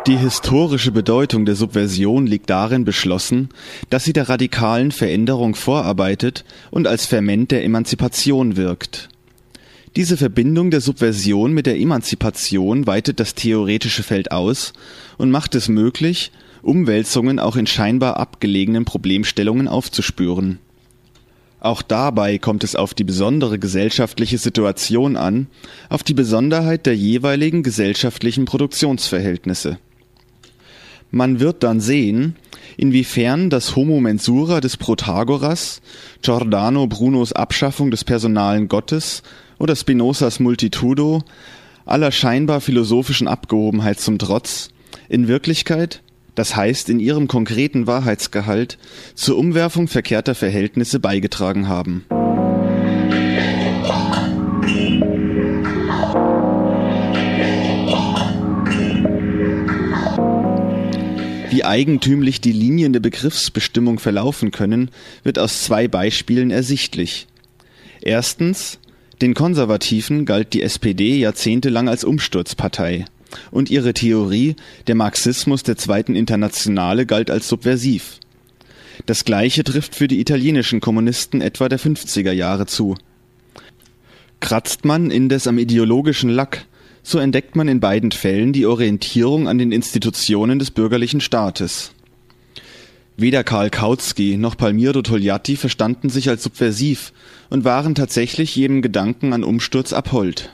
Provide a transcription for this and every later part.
Die historische Bedeutung der Subversion liegt darin beschlossen, dass sie der radikalen Veränderung vorarbeitet und als Ferment der Emanzipation wirkt. Diese Verbindung der Subversion mit der Emanzipation weitet das theoretische Feld aus und macht es möglich, Umwälzungen auch in scheinbar abgelegenen Problemstellungen aufzuspüren. Auch dabei kommt es auf die besondere gesellschaftliche Situation an, auf die Besonderheit der jeweiligen gesellschaftlichen Produktionsverhältnisse. Man wird dann sehen, inwiefern das Homo Mensura des Protagoras, Giordano Brunos Abschaffung des personalen Gottes oder Spinozas Multitudo, aller scheinbar philosophischen Abgehobenheit zum Trotz, in Wirklichkeit, das heißt in ihrem konkreten Wahrheitsgehalt, zur Umwerfung verkehrter Verhältnisse beigetragen haben. Wie eigentümlich die Linien der Begriffsbestimmung verlaufen können, wird aus zwei Beispielen ersichtlich. Erstens, den Konservativen galt die SPD jahrzehntelang als Umsturzpartei und ihre Theorie, der Marxismus der Zweiten Internationale, galt als subversiv. Das Gleiche trifft für die italienischen Kommunisten etwa der 50er Jahre zu. Kratzt man indes am ideologischen Lack, so entdeckt man in beiden Fällen die Orientierung an den Institutionen des bürgerlichen Staates. Weder Karl Kautsky noch Palmiro Togliatti verstanden sich als subversiv und waren tatsächlich jedem Gedanken an Umsturz abhold.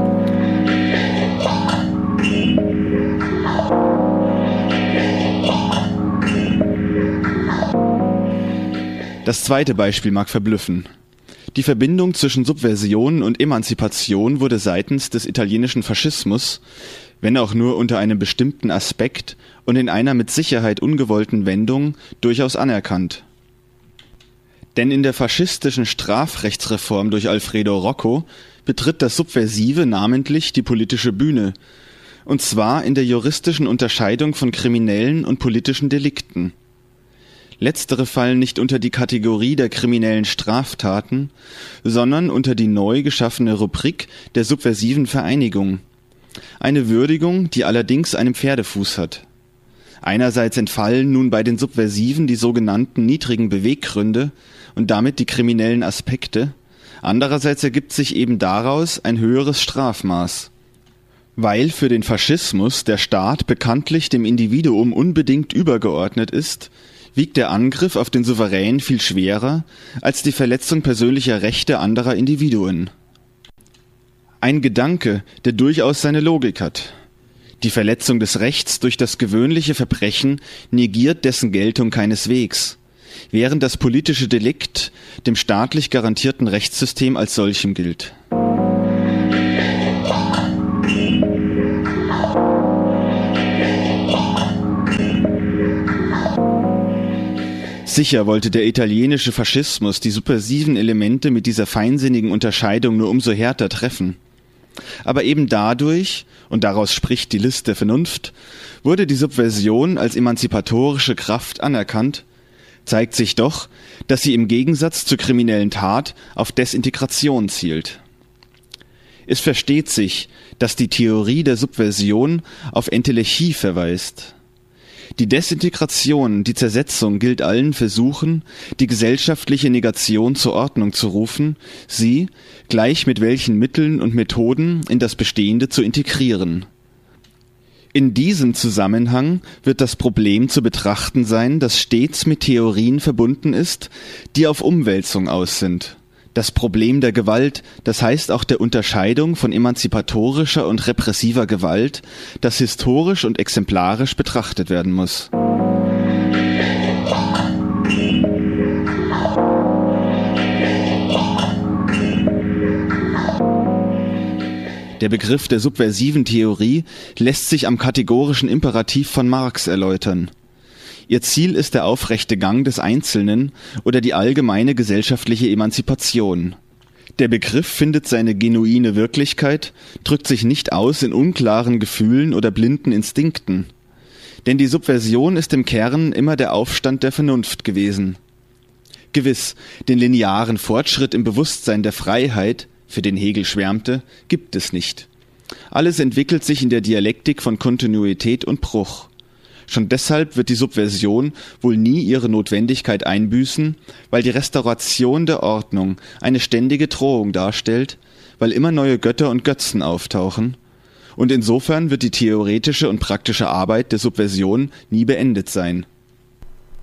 Das zweite Beispiel mag verblüffen. Die Verbindung zwischen Subversion und Emanzipation wurde seitens des italienischen Faschismus, wenn auch nur unter einem bestimmten Aspekt und in einer mit Sicherheit ungewollten Wendung, durchaus anerkannt. Denn in der faschistischen Strafrechtsreform durch Alfredo Rocco betritt das Subversive namentlich die politische Bühne, und zwar in der juristischen Unterscheidung von kriminellen und politischen Delikten. Letztere fallen nicht unter die Kategorie der kriminellen Straftaten, sondern unter die neu geschaffene Rubrik der subversiven Vereinigung. Eine Würdigung, die allerdings einen Pferdefuß hat. Einerseits entfallen nun bei den Subversiven die sogenannten niedrigen Beweggründe und damit die kriminellen Aspekte, andererseits ergibt sich eben daraus ein höheres Strafmaß. Weil für den Faschismus der Staat bekanntlich dem Individuum unbedingt übergeordnet ist, wiegt der Angriff auf den Souverän viel schwerer als die Verletzung persönlicher Rechte anderer Individuen. Ein Gedanke, der durchaus seine Logik hat. Die Verletzung des Rechts durch das gewöhnliche Verbrechen negiert dessen Geltung keineswegs, während das politische Delikt dem staatlich garantierten Rechtssystem als solchem gilt. Sicher wollte der italienische Faschismus die subversiven Elemente mit dieser feinsinnigen Unterscheidung nur umso härter treffen. Aber eben dadurch, und daraus spricht die List der Vernunft, wurde die Subversion als emanzipatorische Kraft anerkannt, zeigt sich doch, dass sie im Gegensatz zur kriminellen Tat auf Desintegration zielt. Es versteht sich, dass die Theorie der Subversion auf Entelechie verweist. Die Desintegration, die Zersetzung gilt allen Versuchen, die gesellschaftliche Negation zur Ordnung zu rufen, sie, gleich mit welchen Mitteln und Methoden, in das Bestehende zu integrieren. In diesem Zusammenhang wird das Problem zu betrachten sein, das stets mit Theorien verbunden ist, die auf Umwälzung aus sind. Das Problem der Gewalt, das heißt auch der Unterscheidung von emanzipatorischer und repressiver Gewalt, das historisch und exemplarisch betrachtet werden muss. Der Begriff der subversiven Theorie lässt sich am kategorischen Imperativ von Marx erläutern. Ihr Ziel ist der aufrechte Gang des Einzelnen oder die allgemeine gesellschaftliche Emanzipation. Der Begriff findet seine genuine Wirklichkeit, drückt sich nicht aus in unklaren Gefühlen oder blinden Instinkten. Denn die Subversion ist im Kern immer der Aufstand der Vernunft gewesen. Gewiss, den linearen Fortschritt im Bewusstsein der Freiheit, für den Hegel schwärmte, gibt es nicht. Alles entwickelt sich in der Dialektik von Kontinuität und Bruch. Schon deshalb wird die Subversion wohl nie ihre Notwendigkeit einbüßen, weil die Restauration der Ordnung eine ständige Drohung darstellt, weil immer neue Götter und Götzen auftauchen, und insofern wird die theoretische und praktische Arbeit der Subversion nie beendet sein.